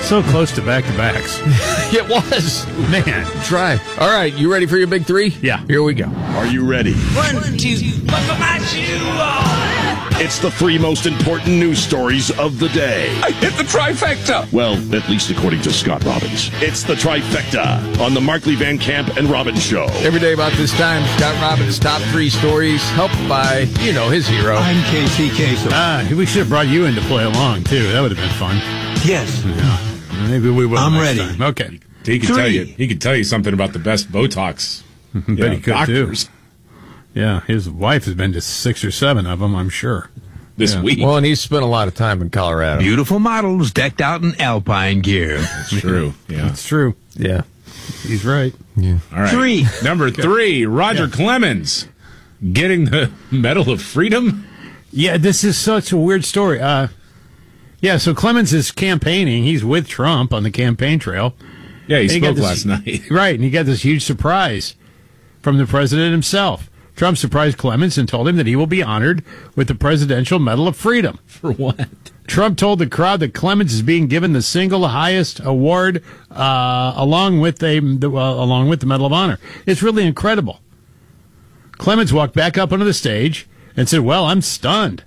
So close to back-to-backs. It was. Man. Try. All right, you ready for your big three? Yeah. Here we go. Are you ready? 1, 2, buckle my shoe. It's the three most important news stories of the day. I hit the trifecta. Well, at least according to Scott Robbins. It's the trifecta on the Markley Van Camp and Robbins Show. Every day about this time, Scott Robbins' top three stories, helped by, his hero. I'm Casey Kasem. We should have brought you in to play along, too. That would have been fun. Yes. Yeah. Maybe we will. I'm next ready. time. Okay. He could tell you something about the best Botox Bet he could, doctors too. Yeah, his wife has been to 6 or 7 of them, I'm sure. this week. Well, and he's spent a lot of time in Colorado. Beautiful models decked out in alpine gear. That's true. Yeah. It's true. Yeah. He's right. Yeah. All right. 3. Number 3, Roger Clemens getting the Medal of Freedom. Yeah, this is such a weird story. So Clemens is campaigning. He's with Trump on the campaign trail. Yeah, he And spoke got last night. Right, and he got this huge surprise from the president himself. Trump surprised Clemens and told him that he will be honored with the Presidential Medal of Freedom. For what? Trump told the crowd that Clemens is being given the single highest award along with the Medal of Honor. It's really incredible. Clemens walked back up onto the stage and said, "Well, I'm stunned."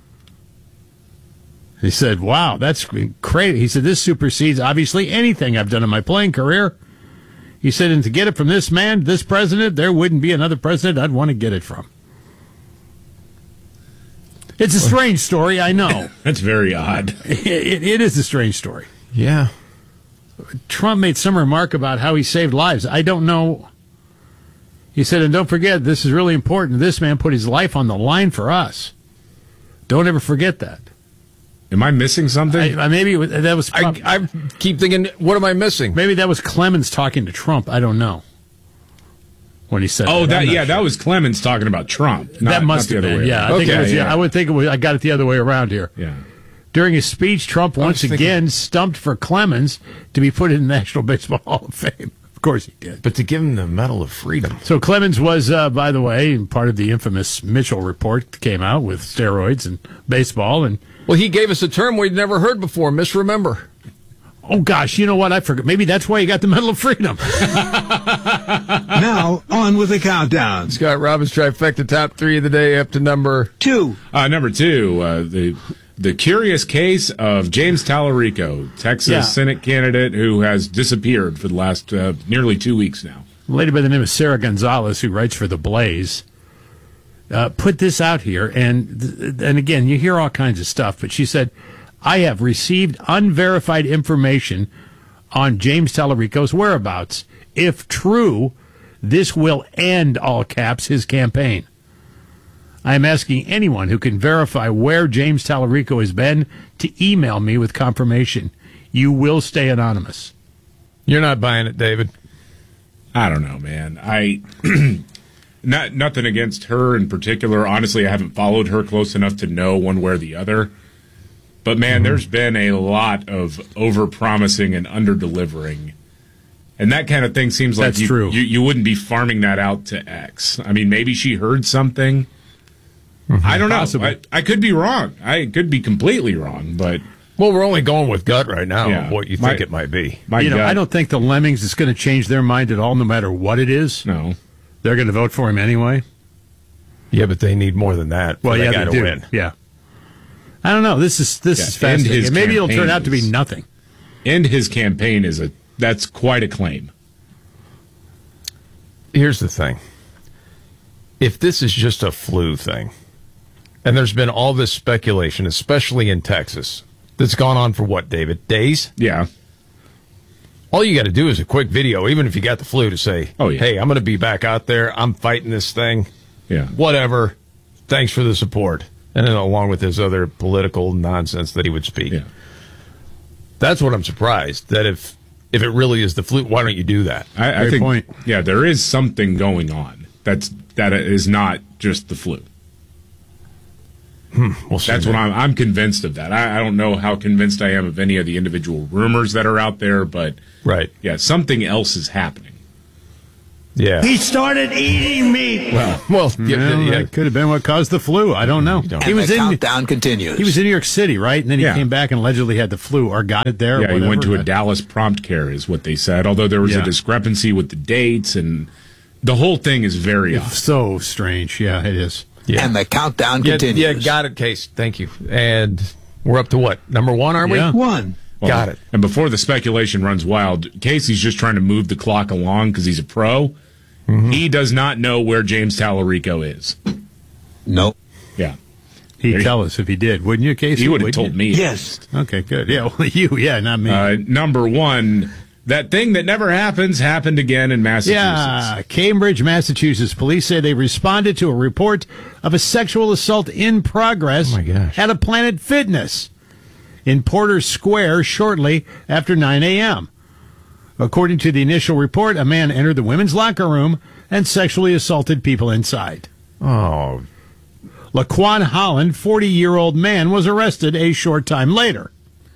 He said, "Wow, that's great." He said, "This supersedes obviously anything I've done in my playing career." He said, "And to get it from this man, this president, there wouldn't be another president I'd want to get it from." It's a strange story, I know. That's very odd. It is a strange story. Yeah. Trump made some remark about how he saved lives. I don't know. He said, "And don't forget, this is really important. This man put his life on the line for us. Don't ever forget that." Am I missing something? Maybe that was. I keep thinking, what am I missing? Maybe that was Clemens talking to Trump. I don't know. When he said, that was Clemens talking about Trump. That must not have the other been. way Yeah, around. I think it was. Yeah, I would think it was. I got it the other way around here. Yeah. During his speech, Trump once again stumped for Clemens to be put in the National Baseball Hall of Fame. Of course he did. But to give him the Medal of Freedom. So Clemens was, by the way, part of the infamous Mitchell report that came out with steroids and baseball. And Well, he gave us a term we'd never heard before, misremember. oh gosh, you know what? I forgot. Maybe that's why he got the Medal of Freedom. Now, on with the countdown. Scott Robbins trifecta top three of the day up to number 2. Number 2, the curious case of James Tallarico, Texas Senate candidate who has disappeared for the last nearly 2 weeks now. A lady by the name of Sarah Gonzalez, who writes for The Blaze, put this out here. And again, you hear all kinds of stuff, but she said, "I have received unverified information on James Tallarico's whereabouts. If true, this will end," all caps, "his campaign. I am asking anyone who can verify where James Tallarico has been to email me with confirmation. You will stay anonymous." You're not buying it, David. I don't know, man. Nothing against her in particular. Honestly, I haven't followed her close enough to know one way or the other. But, man, there's been a lot of over-promising and under-delivering. And that kind of thing seems like That's true. You wouldn't be farming that out to X. I mean, maybe she heard something. I don't know. Possibly. I could be wrong. I could be completely wrong, but... Well, we're only going with gut right now, Yeah. what you think it might be. My gut, I don't think the Lemmings is going to change their mind at all, no matter what it is. No. They're going to vote for him anyway. Yeah, but they need more than that. Well, for that yeah, guy they to do. win. Yeah. I don't know. This is fascinating. his Maybe it'll turn out to be campaign nothing. And his campaign that's quite a claim. Here's the thing. If this is just a flu thing, and there's been all this speculation, especially in Texas, that's gone on for what, David? Days? Yeah. All you got to do is a quick video, even if you got the flu, to say, Oh, yeah. hey, I'm going to be back out there. I'm fighting this thing. Yeah. Whatever. Thanks for the support. And then along with his other political nonsense that he would speak. Yeah. That's what I'm surprised, that if it really is the flu, why don't you do that? I Great think, point. yeah, there is something going on that is not just the flu. We'll see. That's what I'm convinced of that. I don't know how convinced I am of any of the individual rumors that are out there, but Right. yeah, something else is happening. Yeah. He started eating meat. Well, That could have been what caused the flu. I don't know. And the countdown continues. He was in New York City, right? And then he came back and allegedly had the flu or got it there. Yeah, or whatever. he went to a Dallas prompt care, is what they said. Although there was a discrepancy with the dates, and the whole thing is very odd. So strange. Yeah, it is. Yeah. And the countdown continues. Yeah, got it, Case. Thank you. And we're up to what? Number 1, are we? Yeah. 1. Well, Got it. And before the speculation runs wild, Casey's just trying to move the clock along because he's a pro. Mm-hmm. He does not know where James Tallarico is. Nope. Yeah. He'd tell us if he did, wouldn't you, Casey? He would have told me. Yes. Okay, good. Yeah, well, you, not me. Number 1, that thing that never happens happened again in Massachusetts. Yeah, Cambridge, Massachusetts. Police say they responded to a report of a sexual assault in progress Oh, my gosh. at a Planet Fitness in Porter Square shortly after 9 a.m. According to the initial report, a man entered the women's locker room and sexually assaulted people inside. Oh, Laquan Holland, 40-year-old man, was arrested a short time later.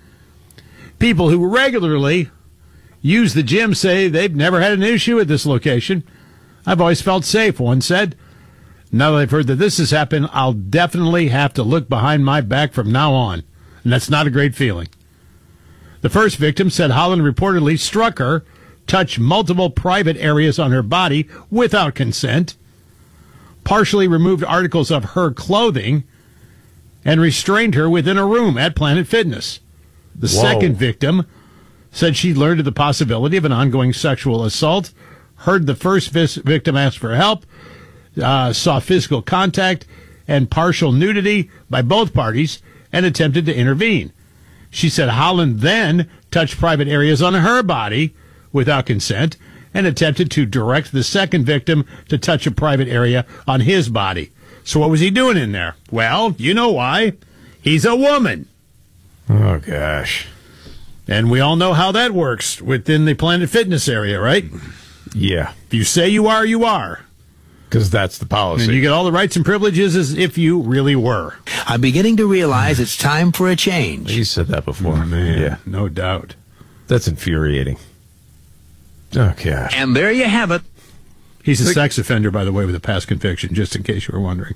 People who regularly use the gym say they've never had an issue at this location. I've always felt safe, one said. Now that I've heard that this has happened, I'll definitely have to look behind my back from now on. And that's not a great feeling. The first victim said Holland reportedly struck her, touched multiple private areas on her body without consent, partially removed articles of her clothing, and restrained her within a room at Planet Fitness. The second victim said she learned of the possibility of an ongoing sexual assault, heard the first victim ask for help, saw physical contact and partial nudity by both parties, and attempted to intervene. She said Holland then touched private areas on her body without consent and attempted to direct the second victim to touch a private area on his body. So what was he doing in there? Well, you know why. He's a woman. oh gosh. And we all know how that works within the Planet Fitness area, right? Yeah, If you say you are, you are. because that's the policy. And you get all the rights and privileges as if you really were. I'm beginning to realize it's time for a change. You said that before. Yeah, No doubt. that's infuriating. Oh gosh. And there you have it. He's a sex offender, by the way, with a past conviction, just in case you were wondering.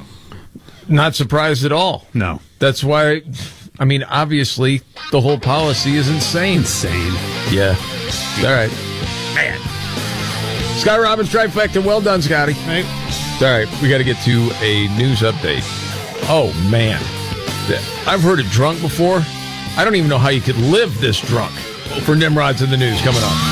Not surprised at all. No. That's why, I mean, obviously, the whole policy is insane. Insane. Yeah. All right. Man. Scott Robbins trifecta. Well done, Scotty. Right. All right. We got to get to a news update. Oh, man. I've heard it drunk before. I don't even know how you could live this drunk. For Nimrod's in the news coming up.